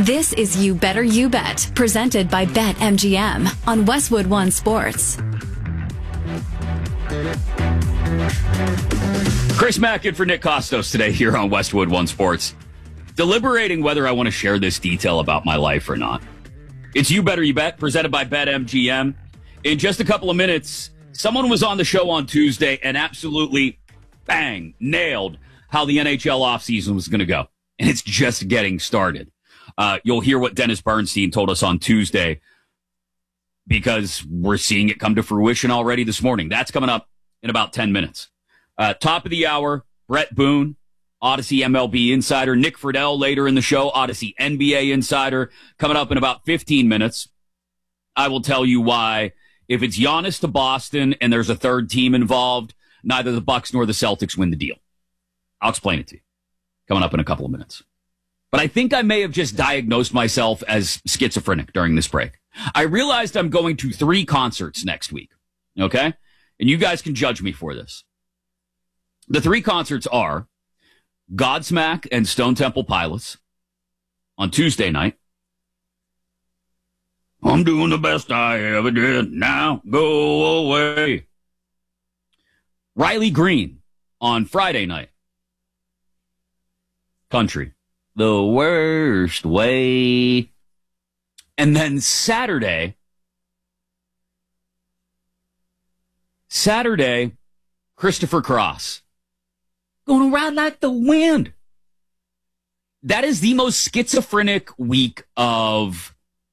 This is You Better You Bet, presented by BetMGM on Westwood One Sports. Chris Mackin for Nick Kostos today here on Westwood One Sports. Deliberating whether I want to share this detail about my life or not. It's You Better You Bet, presented by BetMGM. In just a couple of minutes, someone was on the show on Tuesday and absolutely, bang, nailed how the NHL offseason was going to go. And it's just getting started. You'll hear what Dennis Bernstein told us on Tuesday because we're seeing it come to fruition already this morning. That's coming up in about 10 minutes. Top of the hour, Brett Boone, Odyssey MLB Insider. Nick Friedel later in the show, Odyssey NBA Insider. Coming up in about 15 minutes, I will tell you why, if it's Giannis to Boston and there's a third team involved, neither the Bucks nor the Celtics win the deal. I'll explain it to you. Coming up in a couple of minutes. But I think I may have just diagnosed myself as schizophrenic during this break. I realized I'm going to 3 concerts next week. Okay? And you guys can judge me for this. The 3 concerts are Godsmack and Stone Temple Pilots on Tuesday night. I'm doing the best I ever did. Now go away. Riley Green on Friday night. Country. The worst way. And then Saturday, Christopher Cross. Gonna ride like the wind. That is the most schizophrenic week of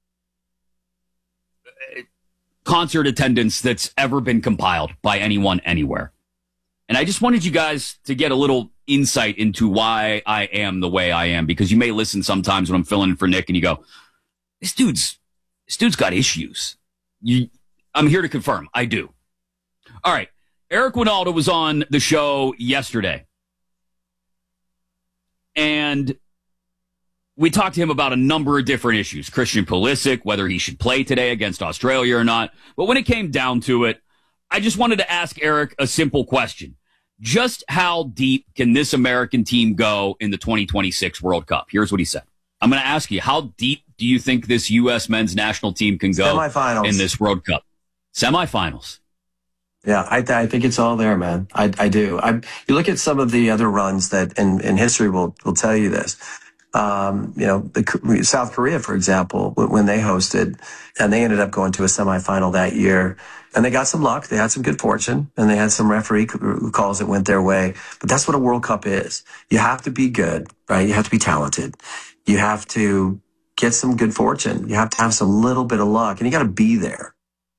concert attendance that's ever been compiled by anyone anywhere. And I just wanted you guys to get a little insight into why I am the way I am, because you may listen sometimes when I'm filling in for Nick and you go, this dude's got issues. I'm here to confirm. I do. All right. Eric Winalda was on the show yesterday. And we talked to him about a number of different issues. Christian Pulisic, whether he should play today against Australia or not. But when it came down to it, I just wanted to ask Eric a simple question. Just how deep can this American team go in the 2026 World Cup? Here's what he said. I'm going to ask you, how deep do you think this U.S. men's national team can go in this World Cup? Semifinals. Yeah, I think it's all there, man. I do. You look at some of the other runs that in history will tell you this. South Korea, for example, when they hosted, and they ended up going to a semifinal that year, and they got some luck. They had some good fortune, and they had some referee calls that went their way. But that's what a World Cup is. You have to be good, right? You have to be talented. You have to get some good fortune. You have to have some little bit of luck, and you got to be there.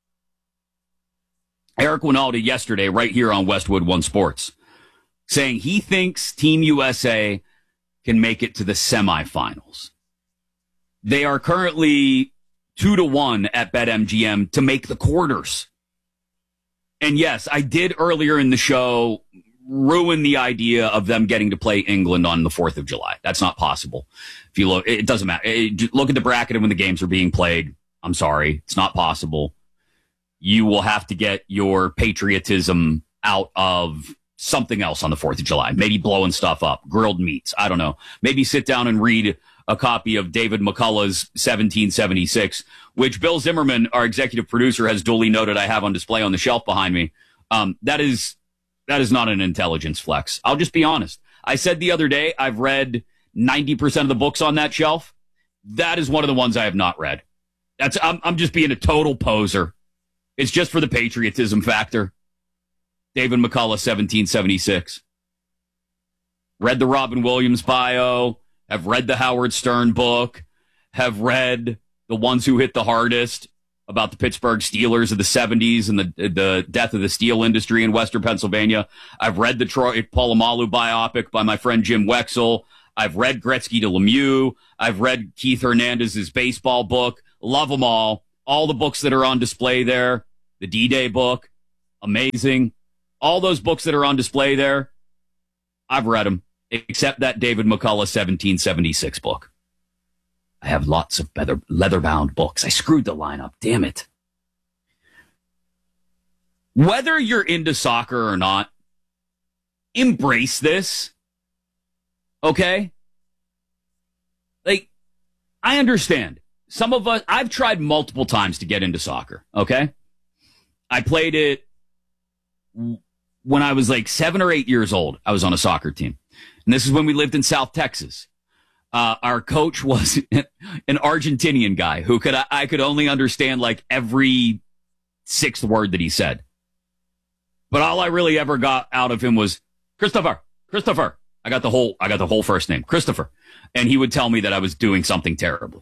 Eric Winalda yesterday, right here on Westwood One Sports, saying he thinks Team USA can make it to the semifinals. They are currently 2-1 at BetMGM to make the quarters. And yes, I did earlier in the show ruin the idea of them getting to play England on the 4th of July. That's not possible. If you look, it doesn't matter. Look at the bracket and when the games are being played. I'm sorry. It's not possible. You will have to get your patriotism out of something else on the 4th of July. Maybe blowing stuff up, grilled meats. I don't know. Maybe sit down and read a copy of David McCullough's 1776, which Bill Zimmerman, our executive producer, has duly noted I have on display on the shelf behind me. That is not an intelligence flex. I'll just be honest. I said the other day I've read 90% of the books on that shelf. That is one of the ones I have not read. I'm just being a total poser. It's just for the patriotism factor. David McCullough, 1776. Read the Robin Williams bio, have read the Howard Stern book, have read The Ones Who Hit the Hardest about the Pittsburgh Steelers of the 70s and the death of the steel industry in Western Pennsylvania. I've read the Troy Polamalu biopic by my friend Jim Wexell. I've read Gretzky to Lemieux. I've read Keith Hernandez's baseball book. Love them all. All the books that are on display there. The D-Day book. Amazing. All those books that are on display there, I've read them, except that David McCullough 1776 book. I have lots of leather-bound books. I screwed the line up. Damn it. Whether you're into soccer or not, embrace this. Okay? Like, I I understand. Some of us, I've tried multiple times to get into soccer, okay? I played it when I was like 7 or 8 years old. I was on a soccer team. And this is when we lived in South Texas. Our coach was an Argentinian guy who I could only understand like every sixth word that he said. But all I really ever got out of him was Christopher. I got the whole first name, Christopher. And he would tell me that I was doing something terribly.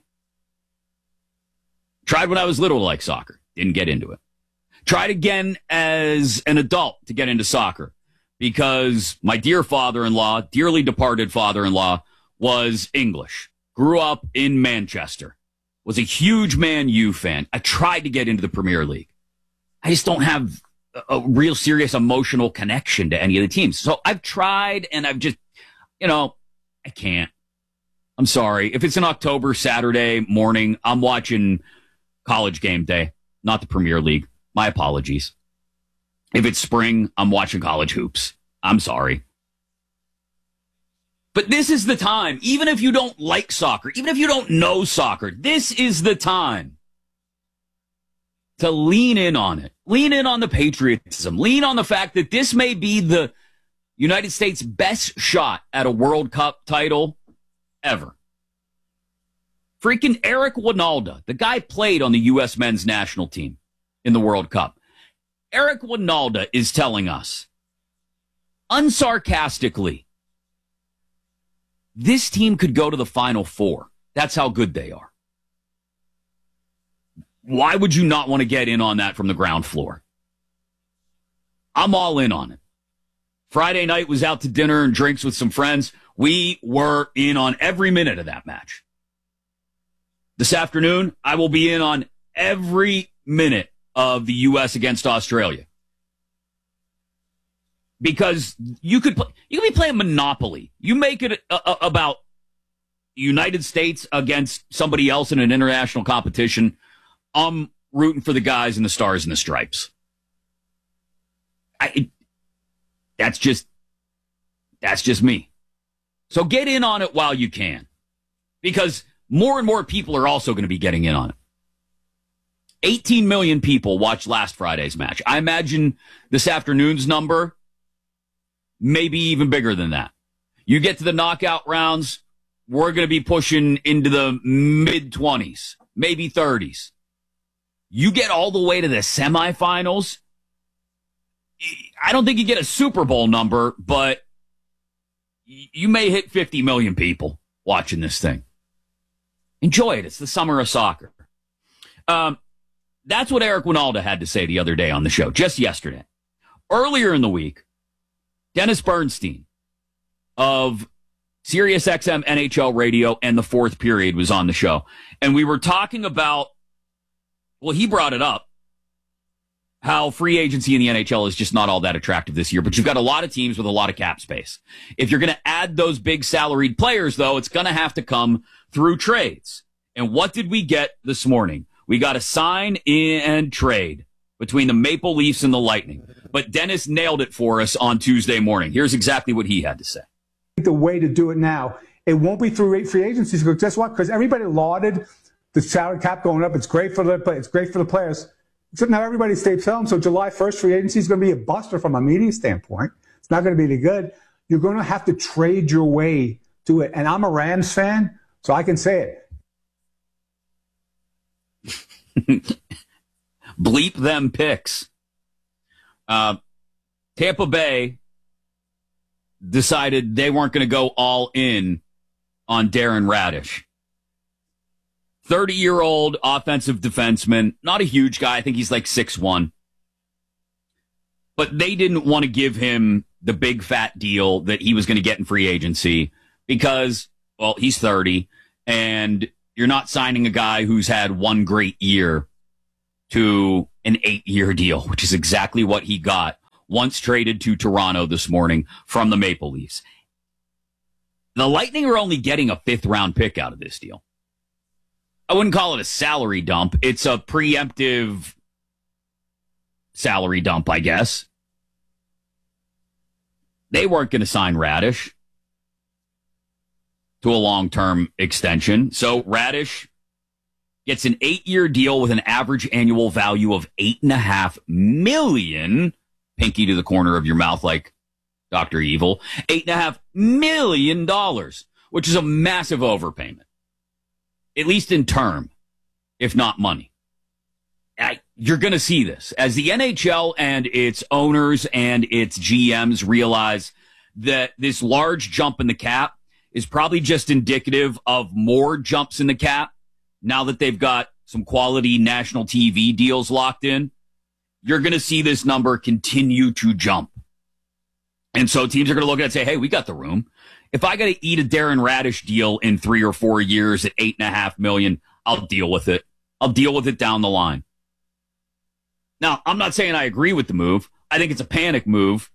Tried when I was little to like soccer. Didn't get into it. Tried again as an adult to get into soccer because my dear father-in-law, dearly departed father-in-law, was English. Grew up in Manchester. Was a huge Man U fan. I tried to get into the Premier League. I just don't have a real serious emotional connection to any of the teams. So I've tried and I've just, I can't. I'm sorry. If it's an October Saturday morning, I'm watching College Game Day, not the Premier League. My apologies. If it's spring, I'm watching college hoops. I'm sorry. But this is the time, even if you don't like soccer, even if you don't know soccer, this is the time to lean in on it. Lean in on the patriotism. Lean on the fact that this may be the United States' best shot at a World Cup title ever. Freaking Eric Wynalda, the guy played on the U.S. men's national team in the World Cup. Eric Wynalda is telling us, unsarcastically, this team could go to the Final Four. That's how good they are. Why would you not want to get in on that from the ground floor? I'm all in on it. Friday night was out to dinner and drinks with some friends. We were in on every minute of that match. This afternoon, I will be in on every minute of the U.S. against Australia. Because you could be playing Monopoly. You make it about the United States against somebody else in an international competition. I'm rooting for the guys in the stars and the stripes. That's just me. So get in on it while you can. Because more and more people are also going to be getting in on it. 18 million people watched last Friday's match. I imagine this afternoon's number may be even bigger than that. You get to the knockout rounds, we're going to be pushing into the mid-20s, maybe 30s. You get all the way to the semifinals, I don't think you get a Super Bowl number, but you may hit 50 million people watching this thing. Enjoy it. It's the summer of soccer. That's what Eric Wynalda had to say the other day on the show, just yesterday. Earlier in the week, Dennis Bernstein of SiriusXM NHL Radio and the Fourth Period was on the show. And we were talking about, well, he brought it up, how free agency in the NHL is just not all that attractive this year. But you've got a lot of teams with a lot of cap space. If you're going to add those big salaried players, though, it's going to have to come through trades. And what did we get this morning? We got a sign and trade between the Maple Leafs and the Lightning. But Dennis nailed it for us on Tuesday morning. Here's exactly what he had to say. The way to do it now, it won't be through free agency. Because guess what? Because everybody lauded the salary cap going up. It's great for the players. Except now everybody stays home. So July 1st, free agency is going to be a buster from a media standpoint. It's not going to be any good. You're going to have to trade your way to it. And I'm a Rams fan, so I can say it. Bleep them picks. Tampa Bay decided they weren't going to go all in on Darren Radish. 30-year-old offensive defenseman, not a huge guy. I think he's like 6'1". But they didn't want to give him the big fat deal that he was going to get in free agency because, well, he's 30 and you're not signing a guy who's had one great year to an 8-year deal, which is exactly what he got once traded to Toronto this morning from the Maple Leafs. The Lightning are only getting a 5th-round pick out of this deal. I wouldn't call it a salary dump. It's a preemptive salary dump, I guess. They weren't going to sign Radish. to a long-term extension. So Radish gets an 8-year deal with an average annual value of $8.5 million. Pinky to the corner of your mouth like Dr. Evil. $8.5 million, which is a massive overpayment, at least in term, if not money. You're going to see this as the NHL and its owners and its GMs realize that this large jump in the cap is probably just indicative of more jumps in the cap now that they've got some quality national TV deals locked in. You're going to see this number continue to jump. And so teams are going to look at it and say, hey, we got the room. If I got to eat a Darren Radish deal in 3 or 4 years at $8.5 million, I'll deal with it. I'll deal with it down the line. Now, I'm not saying I agree with the move. I think it's a panic move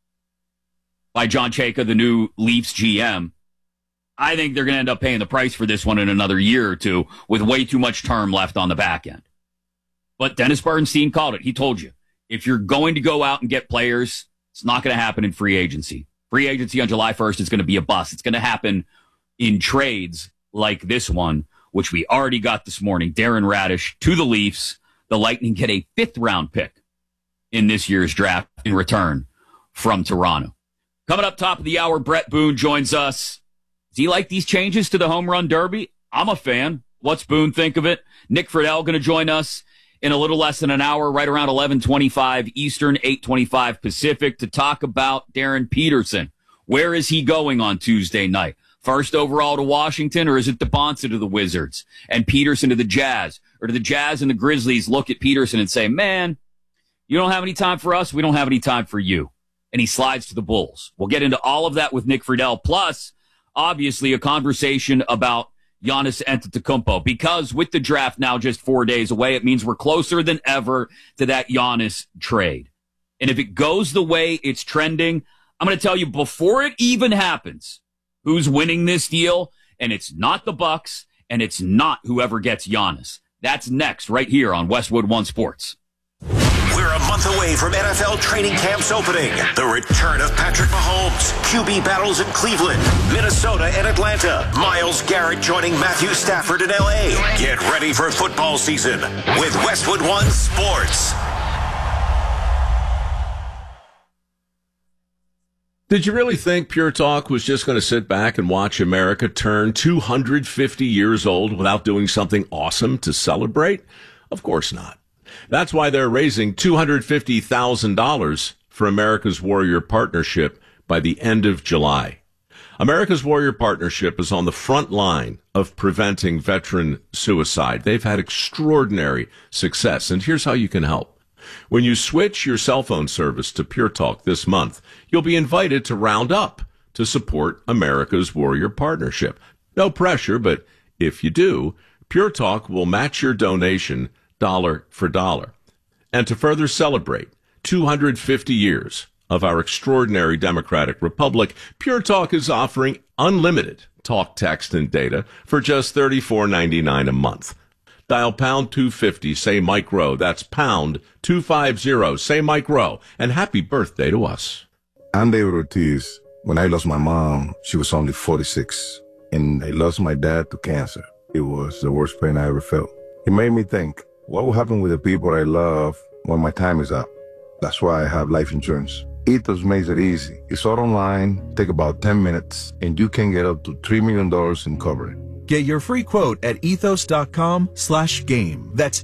by John Chayka, the new Leafs GM. I think they're going to end up paying the price for this one in another year or two with way too much term left on the back end. But Dennis Bernstein called it. He told you, if you're going to go out and get players, it's not going to happen in free agency. Free agency on July 1st is going to be a bust. It's going to happen in trades like this one, which we already got this morning. Darren Radish to the Leafs. The Lightning get a 5th-round pick in this year's draft in return from Toronto. Coming up top of the hour, Brett Boone joins us. Does he like these changes to the home run derby? I'm a fan. What's Boone think of it? Nick Friedel going to join us in a little less than an hour, right around 11:25 Eastern, 8:25 Pacific, to talk about Darren Peterson. Where is he going on Tuesday night? First overall to Washington, or is it DeBonsa to the Wizards and Peterson to the Jazz? Or do the Jazz and the Grizzlies look at Peterson and say, man, you don't have any time for us, we don't have any time for you. And he slides to the Bulls. We'll get into all of that with Nick Friedel, plus, obviously, a conversation about Giannis Antetokounmpo, because with the draft now just 4 days away, it means we're closer than ever to that Giannis trade. And if it goes the way it's trending, I'm going to tell you before it even happens who's winning this deal, and it's not the Bucks, and it's not whoever gets Giannis. That's next, right here on Westwood One Sports. We're a month away from NFL training camps opening. The return of Patrick Mahomes, QB battles in Cleveland, Minnesota, and Atlanta. Myles Garrett joining Matthew Stafford in L.A. Get ready for football season with Westwood One Sports. Did you really think Pure Talk was just going to sit back and watch America turn 250 years old without doing something awesome to celebrate? Of course not. That's why they're raising $250,000 for America's Warrior Partnership by the end of July. America's Warrior Partnership is on the front line of preventing veteran suicide. They've had extraordinary success, and here's how you can help. When you switch your cell phone service to Pure Talk this month, you'll be invited to round up to support America's Warrior Partnership. No pressure, but if you do, Pure Talk will match your donation dollar for dollar. And to further celebrate 250 years of our extraordinary democratic republic, Pure Talk is offering unlimited talk, text, and data for just $34.99 a month. Dial pound 250, say Mike Rowe. That's pound 250, say Mike Rowe. And happy birthday to us. I'm David Ortiz. When I lost my mom, she was only 46. And I lost my dad to cancer. It was the worst pain I ever felt. It made me think, what will happen with the people I love when my time is up? That's why I have life insurance. Ethos makes it easy. It's all online, take about 10 minutes, and you can get up to $3 million in coverage. Get your free quote at ethos.com/game. That's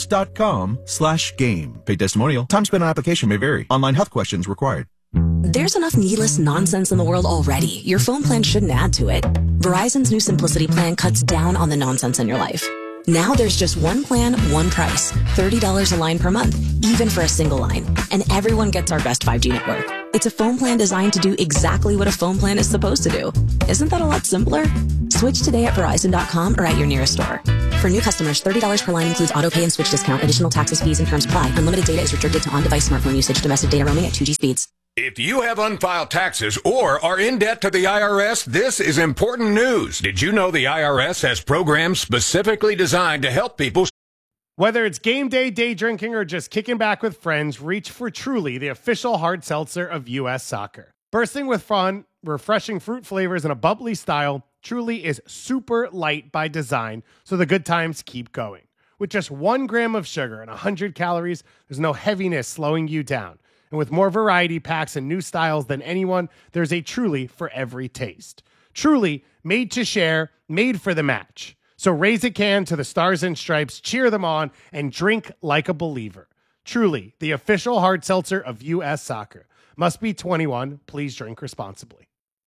ethos.com/game. Paid testimonial. Time spent on application may vary. Online health questions required. There's enough needless nonsense in the world already. Your phone plan shouldn't add to it. Verizon's new Simplicity plan cuts down on the nonsense in your life. Now there's just one plan, one price. $30 a line per month, even for a single line. And everyone gets our best 5G network. It's a phone plan designed to do exactly what a phone plan is supposed to do. Isn't that a lot simpler? Switch today at Verizon.com or at your nearest store. For new customers, $30 per line includes auto pay and switch discount. Additional taxes, fees, and terms apply. Unlimited data is restricted to on-device smartphone usage. Domestic data roaming at 2G speeds. If you have unfiled taxes or are in debt to the IRS, this is important news. Did you know the IRS has programs specifically designed to help people? Whether it's game day, day drinking, or just kicking back with friends, reach for Truly, the official hard seltzer of U.S. soccer. Bursting with fun, refreshing fruit flavors, and a bubbly style, Truly is super light by design, so the good times keep going. With just 1 gram of sugar and 100 calories, there's no heaviness slowing you down. And with more variety packs and new styles than anyone, there's a Truly for every taste. Truly, made to share, made for the match. So raise a can to the Stars and Stripes, cheer them on, and drink like a believer. Truly, the official hard seltzer of U.S. Soccer. Must be 21. Please drink responsibly.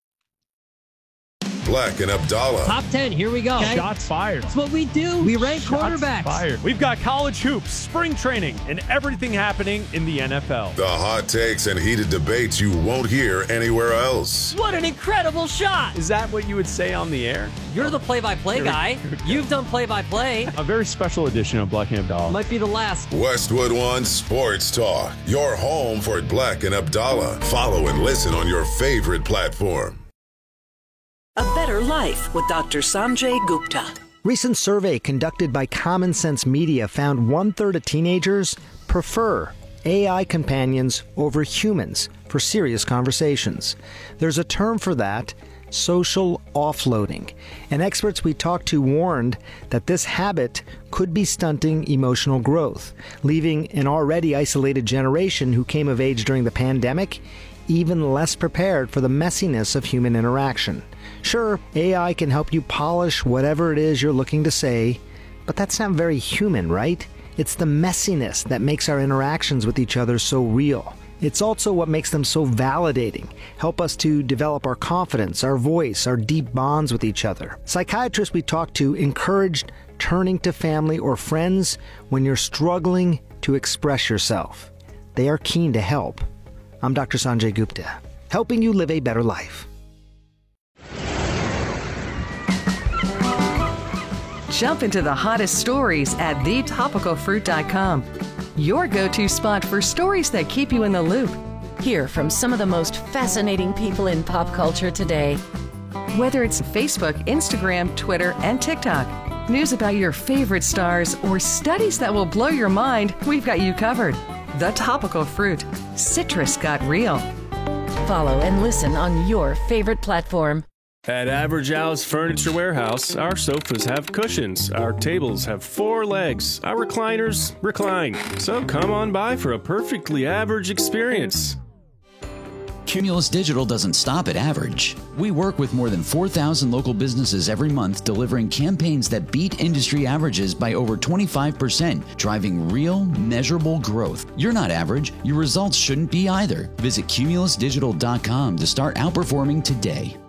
Black and Abdallah. Top 10, here we go. Okay. Shots fired. That's what we do. We rank quarterbacks. Fired. We've got college hoops, spring training, and everything happening in the NFL. The hot takes and heated debates you won't hear anywhere else. What an incredible shot. Is that what you would say on the air? You're the play-by-play guy. You've done play-by-play. A very special edition of Black and Abdallah. Might be the last. Westwood One Sports Talk. Your home for Black and Abdallah. Follow and listen on your favorite platform. A Better Life with Dr. Sanjay Gupta. Recent survey conducted by Common Sense Media found 1/3 of teenagers prefer AI companions over humans for serious conversations. There's a term for that, social offloading. And experts we talked to warned that this habit could be stunting emotional growth, leaving an already isolated generation who came of age during the pandemic even less prepared for the messiness of human interaction. Sure, AI can help you polish whatever it is you're looking to say, but that's not very human, right? It's the messiness that makes our interactions with each other so real. It's also what makes them so validating, help us to develop our confidence, our voice, our deep bonds with each other. Psychiatrists we talked to encouraged turning to family or friends when you're struggling to express yourself. They are keen to help. I'm Dr. Sanjay Gupta, helping you live a better life. Jump into the hottest stories at thetopicalfruit.com. Your go-to spot for stories that keep you in the loop. Hear from some of the most fascinating people in pop culture today. Whether it's Facebook, Instagram, Twitter, and TikTok, news about your favorite stars, or studies that will blow your mind, we've got you covered. The Topical Fruit. Citrus got real. Follow and listen on your favorite platform. At Average Al's Furniture Warehouse, our sofas have cushions, our tables have 4 legs, our recliners recline. So come on by for a perfectly average experience. Cumulus Digital doesn't stop at average. We work with more than 4,000 local businesses every month, delivering campaigns that beat industry averages by over 25%, driving real, measurable growth. You're not average. Your results shouldn't be either. Visit cumulusdigital.com to start outperforming today.